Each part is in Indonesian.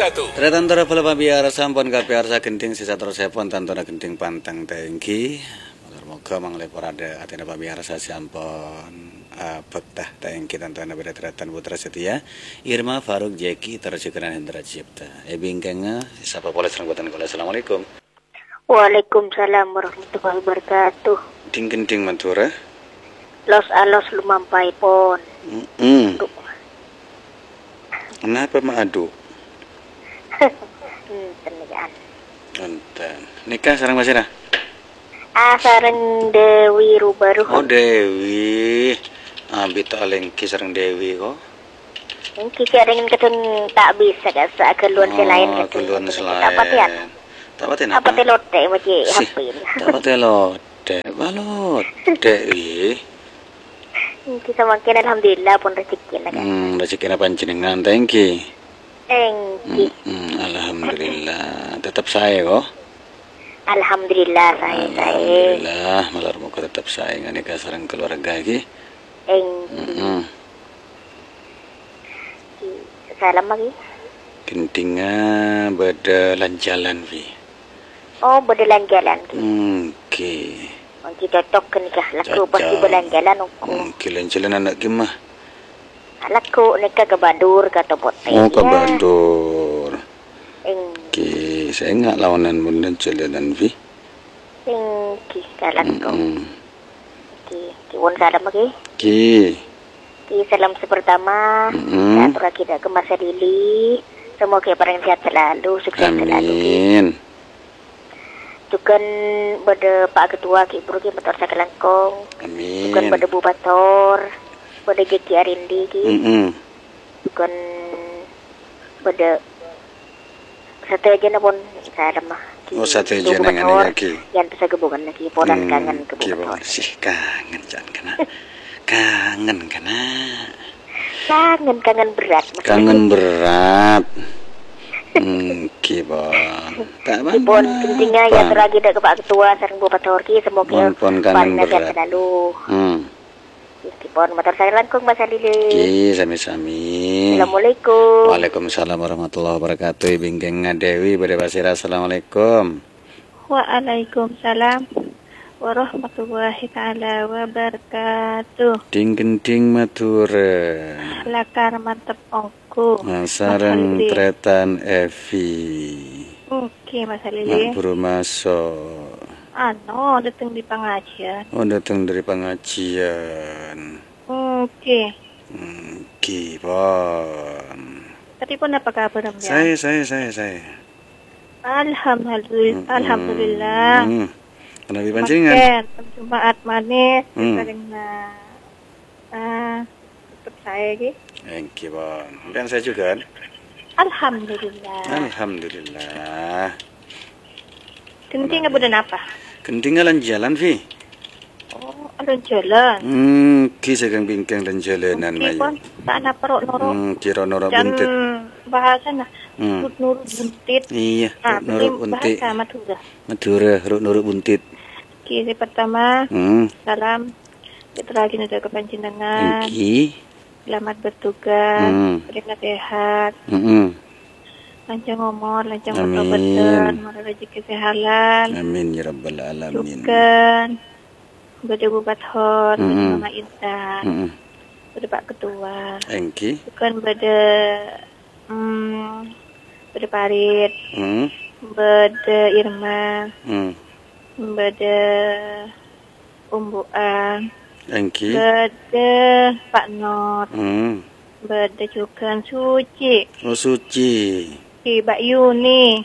1. Tretantara pala pabiar sampun kapiar sagenting sisa terus sepon tantona genting pantang tengki. Moga mangle parada atena pabiar sampun bektah tengki tantona beda tretan putra setia Irma Faruk Jeki terjukeran Hendra Cipta. Bingkenga sapa poles rangkutan kula. Assalamualaikum. Waalaikumsalam warahmatullahi wabarakatuh. Ding genting mantura. Los alos lumampai pon. Kenapa madu? Tenegaan. Enten. Nikah sareng masih dah? Sareng Dewi Rubaruh. Oh Dewi. Bito alengki sareng Dewi kok. Engki kering ketun tak bisa gasa keluar selain ketun. Keluar selain. Tak patian. Tak patian apa? Apa telote maci hapin. Tak telote. Balot. Dewi. Kita makin alhamdulillah pun rezeki lah kan. Rezeki apa jenengan tengki. Engki. Alhamdulillah. Tetap saya kok. Alhamdulillah saya. Alhamdulillah malar muka tetap saya nikah sareng keluarga iki. Engki. Salam lagi. Gentinga bedelan jalan vi. Oh bedelan jalan. Oke. Kita cocok nikah laku pasti berjalan uku. Jalan anak gimana? Laku nikah ke Badur kata pote. Oh ke Badur. Engki. Saya nggak lawanan bunda jalanan vi. Engki salam kau. Kiwon salam lagi. Ki salam pertama. Satu kita ke masa Lili. Semoga barang sehat selalu, sukses selalu. Amin. Tukan pada Pak Ketua Ki Bro Ki Motor Sakelangkong. Amin. Tukan pada Bupator, pada Jeki Arindi Ki. Tukan pada satu aja pun saya mah. Oh satu aja nengan lagi. Yang bisa kebukan lagi, podan kangen ke Bupator. Sih kangen jangan kena. Kangen kena. Kangen berat. Kangen berat. Kibon. Tak Kibon pentingnya ya teragi dak ke Pak Ketua sareng Bupator Ki semoga panjang selalu. Kibon motor saya langkung Mas Lili. Ki sami-sami. Assalamualaikum. Waalaikumsalam warahmatullahi wabarakatuh. Bingkeng Dewi bade pasira. Assalamualaikum. Waalaikumsalam warahmatullahi taala wabarakatuh. Ding gending matura. Lakar mantep ongku. Sareng tretan Evi. Oke Mas Lili. Mak buru masuk. Datang di pengajian. Oh datang dari pengajian. Oke. Kibon. Tadi pun apa kabar Mbak? Saya. Alhamdulillah. Kenapa pancingan? Jumaat manis. Karena tetap saya gitu. Kibon. Dan saya juga. Alhamdulillah. Genting ngebudan apa? Genting jalan Vi. Oh, ada jalan. Kisah kang bingkang dan jalanan mayu. Tak ada perut noro. Kira noro buntit. Bahasa nah. Rut nurut buntit. Iya. Rut nurut buntit. Bahasa Madura. Rut nurut buntit. Kisah pertama. Salam. Kita lagi nuju ke panjenengan. Selamat bertugas. Terima sehat. Lancar ngomong, lancar betul-betul, mara rezeki halal. Amin ya rabbal alamin. Bukan beda Bupator, beda Mama Intan, beda Pak Ketua. Bukan beda Parit, beda Irma, beda Umbuan, beda Pak Not, beda juga Suci. Oh Suci. Mbak Yuni.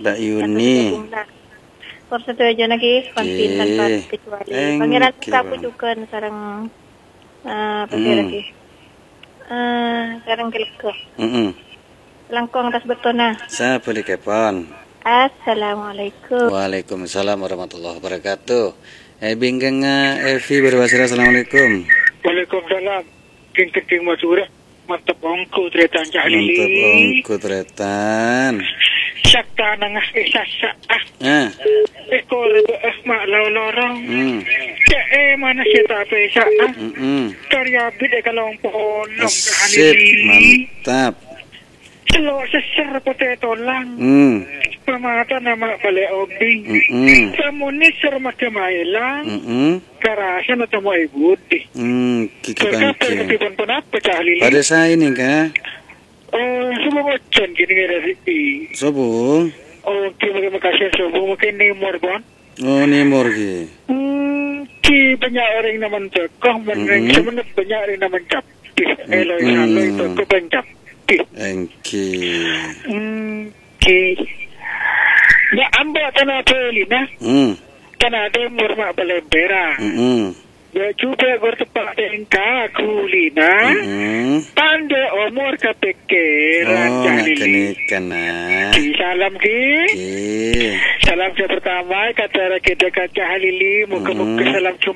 Satu aja lagi, kontin tanpa kecuali. Pangeran aku juga sarang lagi. Sarang keleko. Langkong atas betona. Saya boleh kepon. Assalamualaikum. Waalaikumsalam warahmatullahi wabarakatuh. Bingkeng Evi berbasira. Assalamualaikum. Waalaikumsalam. King Masura. Mantap ongku tretan Cak Lili. Mantap ongku tretan. Sakta nangah sasa. Ekor mak lorong. Mana sih tak pesa. Karya bid kalau ponong Sip, mantap. Celok sesar potato lang. Pamata nama balik obi. Samuni ser makamai lang. Karasa na tamo ibu di. Kiki bangke. Kepon apa cahli? Pada saya ini kah? Oh, subuh macam gini ada sih. Subuh. Oh, terima kasih subuh mungkin ni morbon. Oh, ni morgi. Ki banyak orang naman tokoh, sebenarnya banyak orang naman capti. Eloi tokoh banyak. Engki. Ki. Ya amba tanah pelina. Tanah ada murma balembera. Ya cuba gor tepak dengka kulina. Pandai umur kepikiran jahili. Salam ki. Salam yang pertama kata kita kaca halili muka-muka salam cuma